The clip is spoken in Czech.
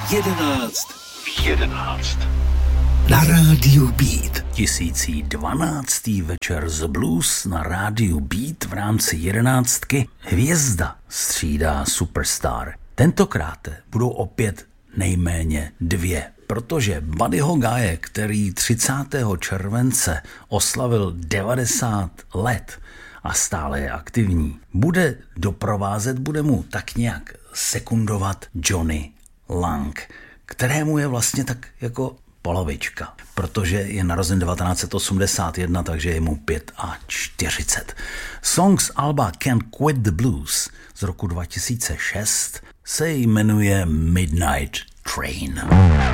11 v 11. Na rádiu Beat. 1012. večer z Blues na rádiu Beat v rámci 11. Hvězda střídá Superstar. Tentokrát budou opět nejméně 2, protože Buddyho Guje, který 30. července oslavil 90 let a stále je aktivní, bude doprovázet, bude mu tak nějak sekundovat Johnny Lang, kterému je vlastně tak jako polovička, protože je narozen 1981, takže je mu 45. Song z alba Can't Quit the Blues z roku 2006 se jmenuje Midnight Train.